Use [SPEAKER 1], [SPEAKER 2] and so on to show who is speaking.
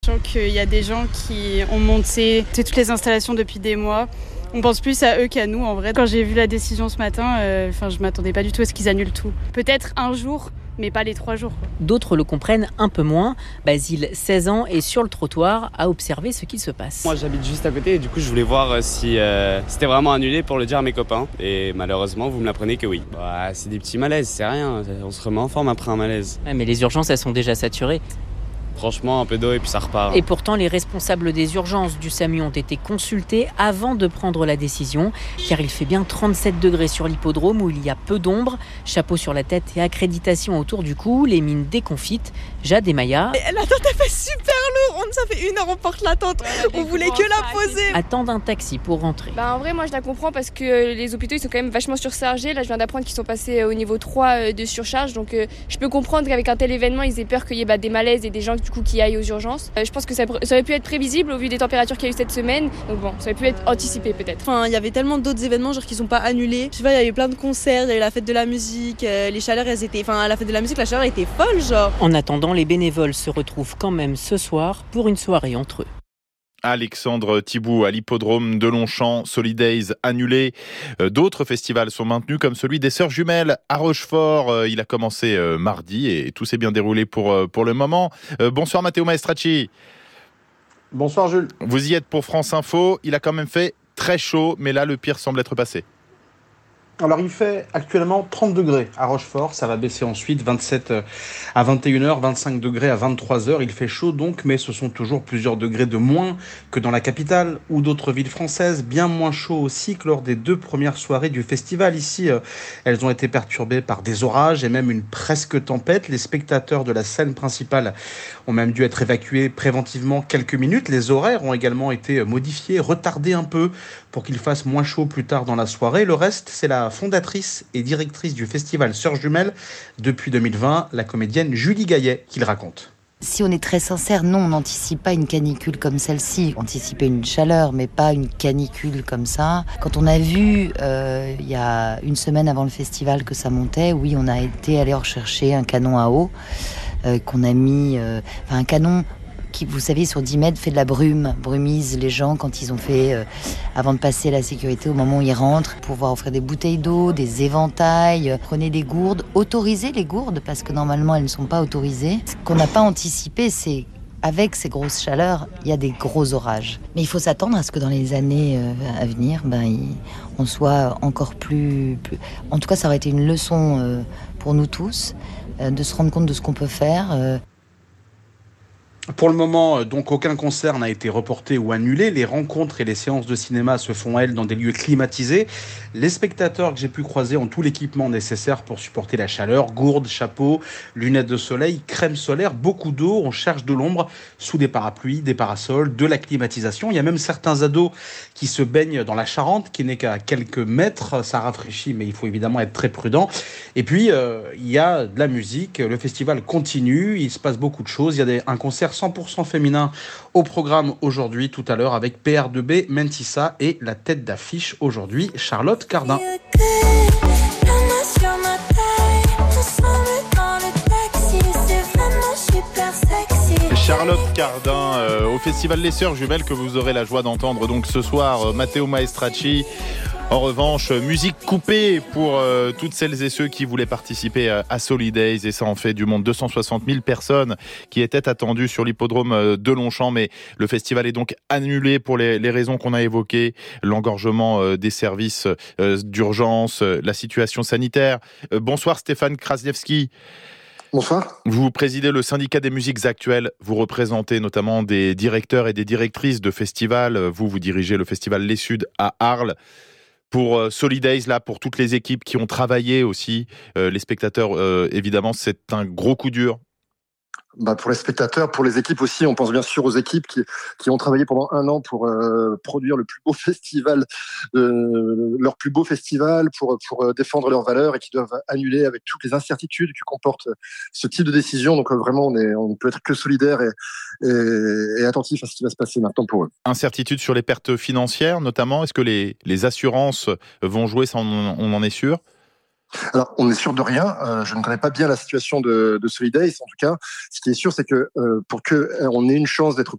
[SPEAKER 1] Je sens qu'il y a des gens qui ont monté toutes les installations depuis des mois. On pense plus à eux qu'à nous en vrai. Quand j'ai vu la décision ce matin, je m'attendais pas du tout à ce qu'ils annulent tout. Peut-être un jour, mais pas les 3 jours.
[SPEAKER 2] D'autres le comprennent un peu moins. Basile, 16 ans, est sur le trottoir à observer ce qui se passe.
[SPEAKER 3] Moi j'habite juste à côté et du coup je voulais voir si c'était vraiment annulé pour le dire à mes copains. Et malheureusement vous me l'apprenez que oui. C'est des petits malaises, c'est rien. On se remet en forme après un malaise.
[SPEAKER 2] Ouais, mais les urgences elles sont déjà saturées.
[SPEAKER 3] Franchement, un peu d'eau et puis ça repart.
[SPEAKER 2] Et pourtant, les responsables des urgences du SAMU ont été consultés avant de prendre la décision, car il fait bien 37 degrés sur l'hippodrome où il y a peu d'ombre. Chapeau sur la tête et accréditation autour du cou, les mines déconfites. Jade et Maya.
[SPEAKER 4] La tente elle fait super lourd, ça fait 1 heure on porte la tente, on voulait que la poser.
[SPEAKER 2] Attendent un taxi pour rentrer.
[SPEAKER 5] En vrai, moi je la comprends parce que les hôpitaux ils sont quand même vachement surchargés. Là, je viens d'apprendre qu'ils sont passés au niveau 3 de surcharge, donc je peux comprendre qu'avec un tel événement, ils aient peur qu'il y ait des malaises et des gens qui aillent aux urgences. Je pense que ça aurait pu être prévisible au vu des températures qu'il y a eu cette semaine, donc bon, ça aurait pu être anticipé peut-être.
[SPEAKER 4] Il y avait tellement d'autres événements qui sont pas annulés. Je sais pas, il y avait plein de concerts, il y avait la fête de la musique, les chaleurs elles étaient, à la fête de la musique la chaleur était folle genre.
[SPEAKER 2] En attendant, les bénévoles se retrouvent quand même ce soir pour une soirée entre eux.
[SPEAKER 6] Alexandre Thibout à l'hippodrome de Longchamp, Solidays annulé. D'autres festivals sont maintenus comme celui des Sœurs Jumelles à Rochefort. Il a commencé mardi et tout s'est bien déroulé pour le moment. Bonsoir Matteo Maestracci.
[SPEAKER 7] Bonsoir Jules.
[SPEAKER 6] Vous y êtes pour France Info. Il a quand même fait très chaud, mais là le pire semble être passé.
[SPEAKER 7] Alors il fait actuellement 30 degrés à Rochefort, ça va baisser ensuite 27 à 21h, 25 degrés à 23h, il fait chaud donc, mais ce sont toujours plusieurs degrés de moins que dans la capitale ou d'autres villes françaises, bien moins chaud aussi que lors des 2 premières soirées du festival. Ici, elles ont été perturbées par des orages et même une presque tempête. Les spectateurs de la scène principale ont même dû être évacués préventivement quelques minutes. Les horaires ont également été modifiés, retardés un peu pour qu'il fasse moins chaud plus tard dans la soirée. Le reste, c'est la fondatrice et directrice du festival Sœurs Jumelles depuis 2020, la comédienne Julie Gaillet, qui le raconte.
[SPEAKER 8] Si on est très sincère, non, on n'anticipe pas une canicule comme celle-ci. On anticipait une chaleur, mais pas une canicule comme ça. Quand on a vu, il y a 1 semaine avant le festival que ça montait, oui, on a été allé rechercher un canon à eau qu'on a mis... un canon qui, vous savez, sur 10 mètres, fait de la brume, brumise les gens quand ils ont fait, avant de passer la sécurité, au moment où ils rentrent, pouvoir offrir des bouteilles d'eau, des éventails, prenez des gourdes, autorisez les gourdes, parce que normalement elles ne sont pas autorisées. Ce qu'on n'a pas anticipé, c'est avec ces grosses chaleurs, il y a des gros orages. Mais il faut s'attendre à ce que dans les années à venir, on soit encore plus... En tout cas, ça aurait été une leçon pour nous tous, de se rendre compte de ce qu'on peut faire.
[SPEAKER 7] Pour le moment, donc aucun concert n'a été reporté ou annulé. Les rencontres et les séances de cinéma se font, elles, dans des lieux climatisés. Les spectateurs que j'ai pu croiser ont tout l'équipement nécessaire pour supporter la chaleur. Gourdes, chapeaux, lunettes de soleil, crème solaire, beaucoup d'eau. On cherche de l'ombre sous des parapluies, des parasols, de la climatisation. Il y a même certains ados qui se baignent dans la Charente, qui n'est qu'à quelques mètres. Ça rafraîchit, mais il faut évidemment être très prudent. Et puis, il y a de la musique. Le festival continue. Il se passe beaucoup de choses. Il y a un concert 100% féminin au programme aujourd'hui, tout à l'heure, avec PR2B, Mentissa et la tête d'affiche aujourd'hui, Charlotte Cardin.
[SPEAKER 6] Charlotte Cardin au festival Les Sœurs Jumelles que vous aurez la joie d'entendre donc ce soir. Matteo Maestracci. En revanche, musique coupée pour toutes celles et ceux qui voulaient participer à Solidays, et ça en fait du monde. 260 000 personnes qui étaient attendues sur l'hippodrome de Longchamp, mais le festival est donc annulé pour les raisons qu'on a évoquées, l'engorgement des services d'urgence, la situation sanitaire. Bonsoir Stéphane Krasniewski.
[SPEAKER 9] Bonsoir.
[SPEAKER 6] Vous présidez le syndicat des musiques actuelles, vous représentez notamment des directeurs et des directrices de festivals, vous dirigez le festival Les Suds à Arles. Pour Solidays, là, pour toutes les équipes qui ont travaillé aussi, les spectateurs, évidemment, c'est un gros coup dur.
[SPEAKER 9] Pour les spectateurs, pour les équipes aussi, on pense bien sûr aux équipes qui ont travaillé pendant 1 an pour produire le plus beau festival, leur plus beau festival, pour défendre leurs valeurs et qui doivent annuler avec toutes les incertitudes que comporte ce type de décision. Donc vraiment, on ne peut être que solidaire et attentif à ce qui va se passer maintenant pour eux.
[SPEAKER 6] Incertitude sur les pertes financières, notamment. Est-ce que les assurances vont jouer, ça on en est sûr ?
[SPEAKER 9] Alors, on n'est sûr de rien. Je ne connais pas bien la situation de Solidays. En tout cas, ce qui est sûr, c'est que pour qu'on ait une chance d'être